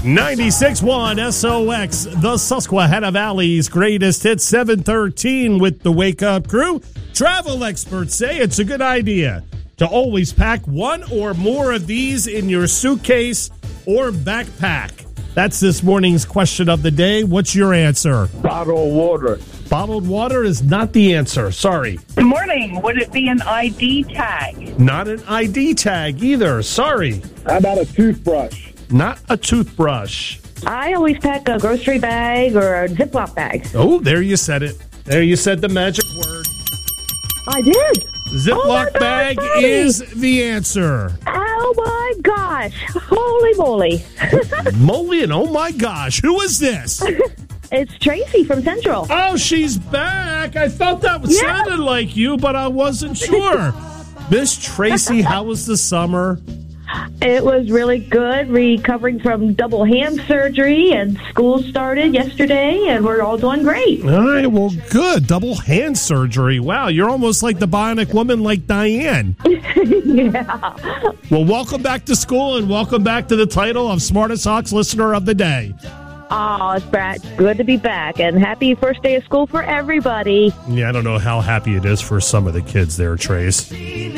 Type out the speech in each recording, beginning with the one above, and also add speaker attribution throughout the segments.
Speaker 1: 96.1 SOX, the Susquehanna Valley's greatest hit, 713 with the Wake Up Crew. Travel experts say it's a good idea to always pack one or more of these in your suitcase or backpack. That's this morning's question of the day. What's your answer?
Speaker 2: Bottled water.
Speaker 1: Bottled water is not the answer. Sorry.
Speaker 3: Good morning. Would it be an ID tag?
Speaker 1: Not an ID tag either. Sorry.
Speaker 2: How about a toothbrush?
Speaker 1: Not a toothbrush.
Speaker 4: I always pack a grocery bag or a Ziploc bag.
Speaker 1: Oh, there you said it. There you said the magic word.
Speaker 4: I did.
Speaker 1: Ziploc bag is the answer.
Speaker 4: Oh, my gosh. Holy moly.
Speaker 1: Moly and oh, my gosh. Who is this?
Speaker 4: It's Tracy from Central.
Speaker 1: Oh, she's back. I thought that sounded like you, but I wasn't sure. Miss Tracy, how was the summer?
Speaker 4: It was really good, recovering from double hand surgery, and school started yesterday, and we're all doing great.
Speaker 1: All right, well, good. Double hand surgery. Wow, you're almost like the bionic woman like Diane.
Speaker 4: Yeah.
Speaker 1: Well, welcome back to school, and welcome back to the title of Smartest Hawks Listener of the Day.
Speaker 4: Oh, it's good to be back, and happy first day of school for everybody.
Speaker 1: Yeah, I don't know how happy it is for some of the kids there, Trace.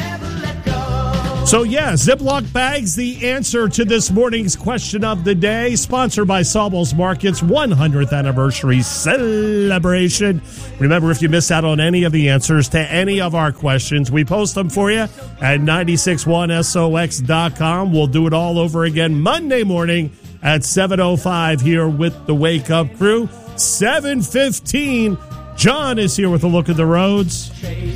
Speaker 1: So, yeah, Ziploc bags, the answer to this morning's question of the day, sponsored by Sawball's Market's 100th anniversary celebration. Remember, if you miss out on any of the answers to any of our questions, we post them for you at 961sox.com. We'll do it all over again Monday morning at 7:05 here with the Wake Up Crew. 7:15, John is here with a look at the roads.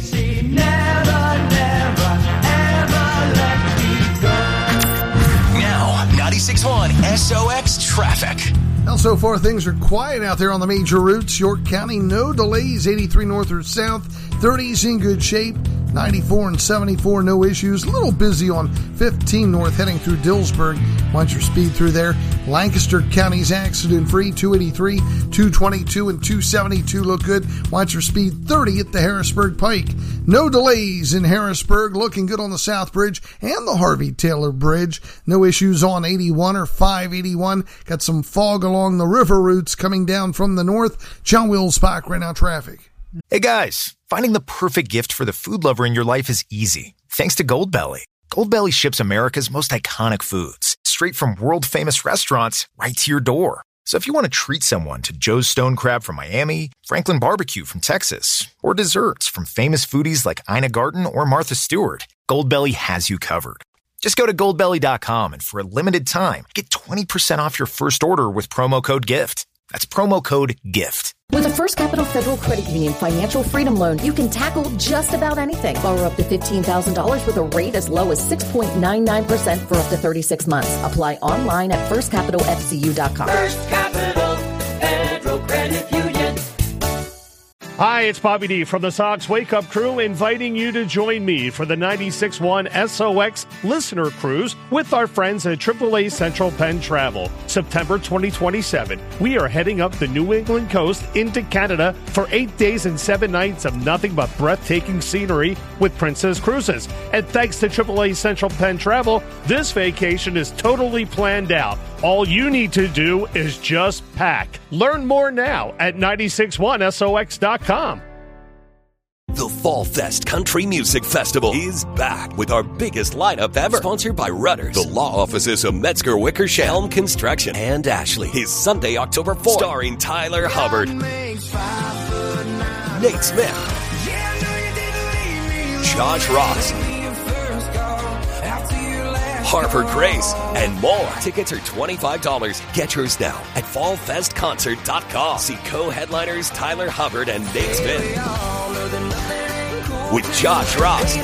Speaker 5: Now, 96.1 SOX traffic.
Speaker 6: Well, so far things are quiet out there on the major routes. York County, no delays. 83 north or south. 30's in good shape. 94 and 74, no issues. A little busy on 15 north heading through Dillsburg. Watch your speed through there. Lancaster County's accident-free. 283, 222, and 272 look good. Watch your speed 30 at the Harrisburg Pike. No delays in Harrisburg. Looking good on the South Bridge and the Harvey Taylor Bridge. No issues on 81 or 581. Got some fog along the river routes coming down from the north. John Wills-Bach right now traffic.
Speaker 5: Hey guys, finding the perfect gift for the food lover in your life is easy. Thanks to Goldbelly. Goldbelly ships America's most iconic foods straight from world-famous restaurants right to your door. So if you want to treat someone to Joe's Stone Crab from Miami, Franklin Barbecue from Texas, or desserts from famous foodies like Ina Garten or Martha Stewart, Goldbelly has you covered. Just go to goldbelly.com and for a limited time, get 20% off your first order with promo code GIFT. That's promo code GIFT.
Speaker 7: With a First Capital Federal Credit Union Financial Freedom Loan, you can tackle just about anything. Borrow up to $15,000 with a rate as low as 6.99% for up to 36 months. Apply online at firstcapitalfcu.com.
Speaker 8: First Capital Federal Credit Union.
Speaker 1: Hi, it's Bobby D from the Sox Wake Up Crew, inviting you to join me for the 96.1 SOX Listener Cruise with our friends at AAA Central Penn Travel. September 2027, we are heading up the New England coast into Canada for 8 days and 7 nights of nothing but breathtaking scenery with Princess Cruises. And thanks to AAA Central Penn Travel, this vacation is totally planned out. All you need to do is just pack. Learn more now at 961sox.com.
Speaker 9: The Fall Fest Country Music Festival is back with our biggest lineup ever. Sponsored by Rudders, the law offices of Metzger Wickersham, Helm Construction, and Ashley. Is Sunday, October 4th. Starring Tyler Hubbard, Nate Smith, Josh Ross, Harper Grace, and more. Tickets are $25. Get yours now at fallfestconcert.com. See co-headliners Tyler Hubbard and Nate Smith with Josh Ross,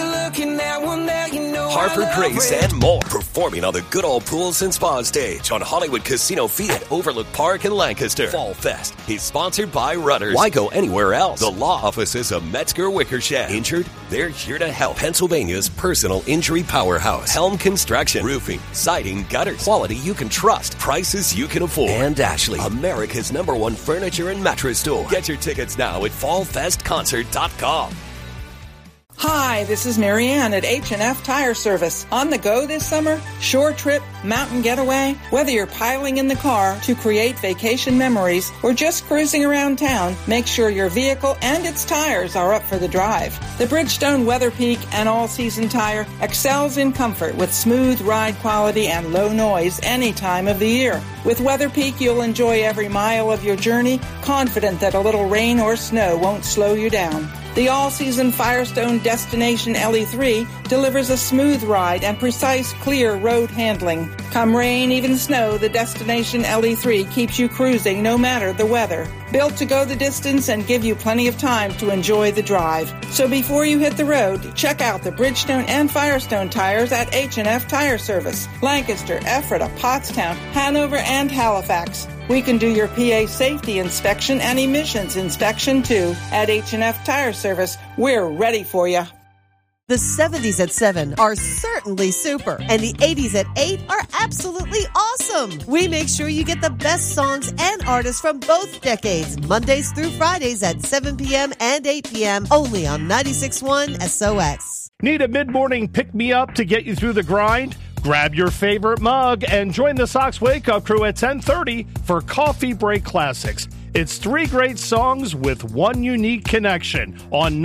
Speaker 9: Harper Grace, and more. Performing on the Good Old Pools and Spa stage on Hollywood Casino Feet at Overlook Park in Lancaster. Fall Fest is sponsored by Rudders. Why go anywhere else? The law offices of Metzger Wickersham. Injured? They're here to help. Pennsylvania's personal injury powerhouse. Helm Construction. Roofing, siding, gutters. Quality you can trust. Prices you can afford. And Ashley, America's #1 furniture and mattress store. Get your tickets now at fallfestconcert.com.
Speaker 10: Hi, this is Mary Ann at H&F Tire Service. On the go this summer? Short trip, mountain getaway? Whether you're piling in the car to create vacation memories or just cruising around town, make sure your vehicle and its tires are up for the drive. The Bridgestone Weather Peak and all-season tire excels in comfort with smooth ride quality and low noise any time of the year. With Weather Peak, you'll enjoy every mile of your journey, confident that a little rain or snow won't slow you down. The all-season Firestone Destination LE3 delivers a smooth ride and precise, clear road handling. Come rain, even snow, the Destination LE3 keeps you cruising no matter the weather. Built to go the distance and give you plenty of time to enjoy the drive. So before you hit the road, check out the Bridgestone and Firestone tires at H&F Tire Service, Lancaster, Ephrata, Pottstown, Hanover, and Halifax. We can do your PA safety inspection and emissions inspection too. At H&F Tire Service, we're ready for you.
Speaker 11: The 70s at 7 are certainly super, and the 80s at 8 are absolutely awesome. We make sure you get the best songs and artists from both decades, Mondays through Fridays at 7 p.m. and 8 p.m. only on 96.1 SOX.
Speaker 1: Need a mid-morning pick-me-up to get you through the grind? Grab your favorite mug and join the Sox Wake Up Crew at 10:30 for Coffee Break Classics. It's 3 great songs with one unique connection on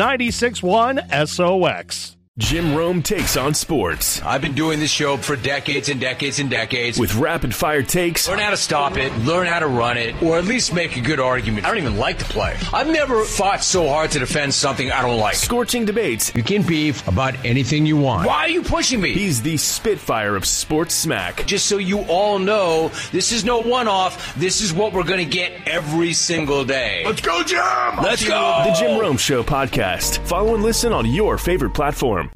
Speaker 1: 96.1 SOX.
Speaker 12: Jim Rome takes on sports.
Speaker 13: I've been doing this show for decades and decades and decades.
Speaker 12: With rapid-fire takes.
Speaker 13: Learn how to stop it, learn how to run it, or at least make a good argument. I don't even like the play. I've never fought so hard to defend something I don't like.
Speaker 12: Scorching debates.
Speaker 13: You can beef about anything you want. Why are you pushing me?
Speaker 12: He's the Spitfire of sports smack.
Speaker 13: Just so you all know, this is no one-off. This is what we're going to get every single day.
Speaker 12: Let's go, Jim! Let's go! The Jim Rome Show podcast. Follow and listen on your favorite platform.